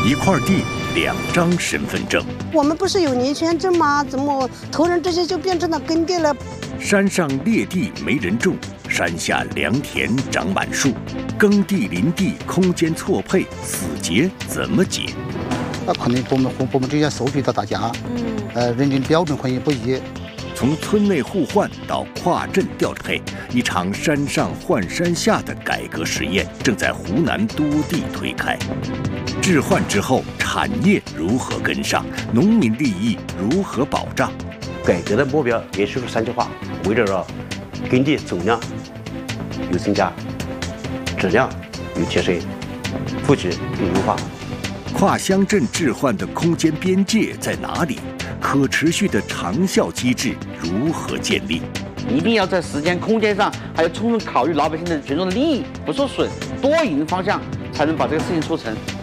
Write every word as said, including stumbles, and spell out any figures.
一块地，两张身份证。 我们不是有年签证吗？怎么头人这些就变成了耕地了？ 山上裂地没人种，山下良田长满树，耕地林地空间错配，死结怎么解？ 那可能部门和部门之间收据到大家，嗯，呃，认定标准可能也不一。 从村内互换到跨镇调配，一场山上换山下的改革实验正在湖南多地推开。置换之后，产业如何跟上？农民利益如何保障？ 改革的目标也是三句话，围绕着耕地总量有增加，质量有提升，布局有优化。 跨乡镇置换的空间边界在哪里？可持续的长效机制如何建立？ 一定要在时间、空间上，还要充分考虑老百姓的群众的利益不受损，多赢方向，才能把这个事情做成。